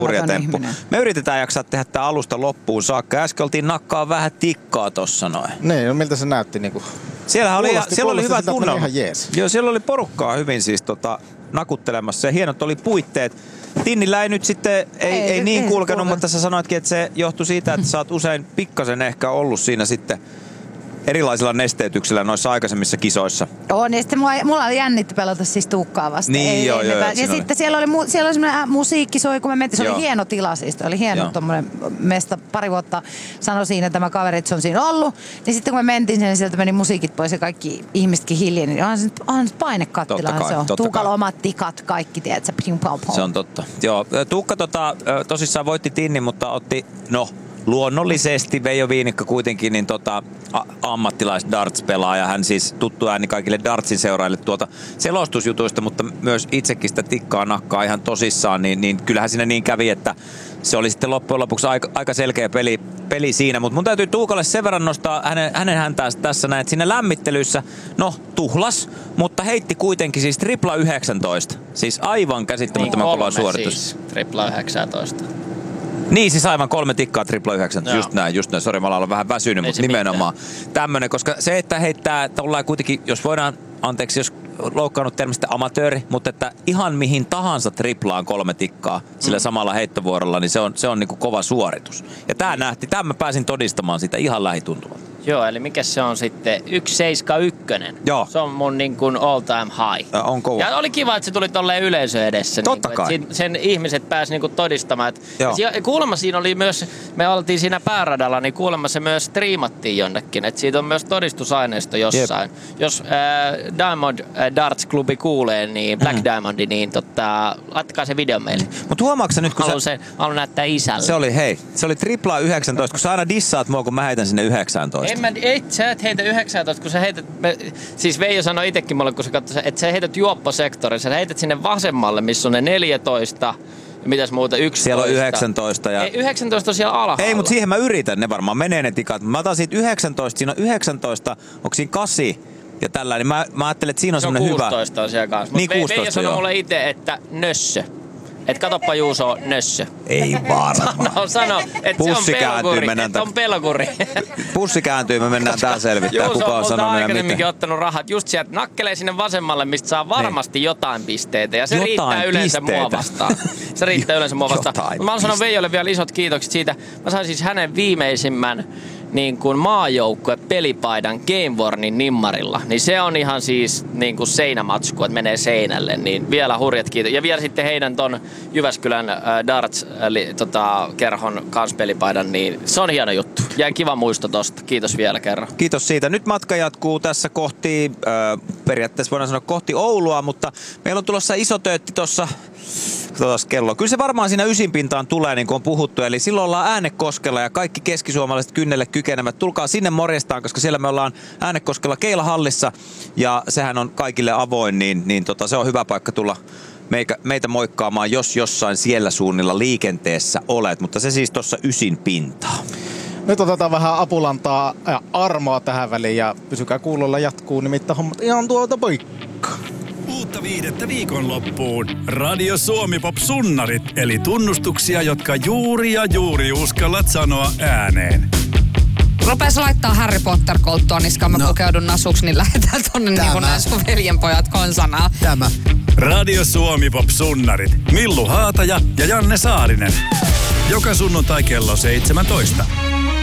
hurja temppu. Me yritetään jaksaa tehdä tää alusta loppuun saakka. Äsken oltiin nakkaa vähän tikkaa tossa noin. Niin, no miltä se näytti niinku? Siellä oli hyvä tunnelma. Jees. Joo, siellä oli porukkaa hyvin siis nakuttelemassa ja hienot oli puitteet. Tinnillä ei nyt sitten, ei niin kulkenut, mutta sä sanoitkin, että se johtui siitä, että sä oot usein pikkasen ehkä ollut siinä sitten erilaisilla nesteytyksillä noissa aikaisemmissa kisoissa. On, ja sitten mulla oli jännitti pelata siis Tuukkaa vastaan. Niin, joo. Ja sitten siellä oli semmoinen musiikki soi, kun me mentiin. Se oli hieno tila siis. Se oli hieno tommonen mesta. Pari vuotta sanoi siinä tämä kaveri, että se on siinä ollut. Ja sitten kun me mentiin sinne, sieltä meni musiikit pois ja kaikki ihmisetkin hiljeni. Niin onhan se painekattilahan se on. Tuukalla omat tikat, kaikki, tiedätkö? Se on totta. Joo, Tuukka tosissaan voitti tinnin, mutta otti, luonnollisesti Veijo Viinikka kuitenkin niin ammattilais-darts-pelaaja. Hän siis tuttu ääni kaikille dartsin seuraajille tuolta selostusjutuista, mutta myös itsekin sitä tikkaa nakkaa ihan tosissaan, niin kyllähän siinä niin kävi, että se oli sitten loppujen lopuksi aika selkeä peli siinä. Mutta mun täytyy Tuukalle sen verran nostaa hänen häntään tässä näin, että siinä lämmittelyssä, tuhlas, mutta heitti kuitenkin siis tripla 19. Siis aivan käsittämättömän kova suoritus. Siis tripla 19. Niin, siis aivan 3 tikkaa tripla 9. Just näin. Sori, mä olen vähän väsynyt, mutta nimenomaan tämmönen, koska se, että heittää tullaan kuitenkin, jos voidaan, anteeksi, jos loukkaannut termistä amatööri, mutta että ihan mihin tahansa triplaan 3 tikkaa sillä samalla heittovuorolla, niin se on niinku kova suoritus. Ja tämän mä pääsin todistamaan sitä ihan lähituntumalta. Joo, eli mikä se on sitten? 171. Joo. Se on mun niin kuin all time high. On kova. Ja oli kiva, että se tuli tolleen yleisö edessä. Totta niin kai. Sen ihmiset pääsi niin kuin todistamaan. Että kuulemma siinä oli myös, me oltiin siinä pääradalla, niin kuulemma se myös striimattiin jonnekin. Että siitä on myös todistusaineisto jossain. Jep. Jos Diamond Darts Clubi kuulee, niin Black Diamond, niin laittakaa se video meille. Mutta huomaatko sä nyt, kun haluan näyttää isälle. Se oli tripla 19, kun sä aina dissaat mua, kun mä heitän sinne 19. Sä et heitä 19, kun sä heität, siis Veijo sanoi itsekin mulle, kun sä katsoi, että sä heität juopposektorin, sä heität sinne vasemmalle, missä on ne 14, ja mitäs muuta, 11. Siellä on 19. Ja... Ei, 19 on siellä alhaalla. Ei, mutta siihen mä yritän, ne varmaan menee ne tikat. Mä otan siitä 19, siinä on 19, onko siinä 8 ja tällainen, niin mä ajattelin, että siinä on semmonen hyvä. 16 on siellä kanssa. Niin, 16, Veijo sanoi mulle itse, että nössö. Et katoppa Juuso, nössö. Ei varmaan. Sano, että se on pelokuri. On pelokuri. Pussi kääntyy, me mennään tää selvittää. Kuka on sanonut ja aikaisemminkin ottanut rahat. Just sieltä nakkelee sinne vasemmalle, mistä saa varmasti jotain pisteitä. Ja se riittää yleensä mua vastaan. Se riittää yleensä mua vastaan. Mä sanon Veijolle vielä isot kiitokset siitä. Mä sain siis hänen viimeisimmän niin kuin maajoukkue pelipaidan Gamewarnin nimmarilla. Niin se on ihan siis niin kuin seinämatsku, että menee seinälle. Niin vielä hurjat kiitos. Ja vielä sitten heidän ton Jyväskylän Darts-kerhon kanspelipaidan, niin se on hieno juttu. Jäi kiva muisto tosta. Kiitos vielä kerran. Kiitos siitä. Nyt matka jatkuu tässä kohti, periaatteessa voidaan sanoa kohti Oulua, mutta meillä on tulossa iso töötti tossa. Kello. Kyllä se varmaan siinä ysinpintaan tulee, niin kuin on puhuttu. Eli silloin ollaan Äänekoskella ja kaikki keskisuomalaiset kynnelle kykenevät. Tulkaa sinne morjestaan, koska siellä me ollaan Äänekoskella Keilahallissa ja sehän on kaikille avoin, niin se on hyvä paikka tulla meitä moikkaamaan, jos jossain siellä suunnilla liikenteessä olet. Mutta se siis tuossa ysinpintaa. Nyt otetaan vähän apulantaa ja armoa tähän väliin ja pysykää kuulolla, jatkuu nimittäin hommat ihan tuolta poikka. Uutta viidettä viikonloppuun. Radio Suomi Pop Sunnarit, eli tunnustuksia, jotka juuri uskallat sanoa ääneen. Rupes laittaa Harry Potter-kolttua niskaan, mä pukeudun nasuksi, niin lähdetään tonne niin kuin nää sun veljenpojat konsanaa. Tämä. Radio Suomi Pop Sunnarit. Millu Haataja ja Janne Saarinen. Joka sunnuntai kello 17.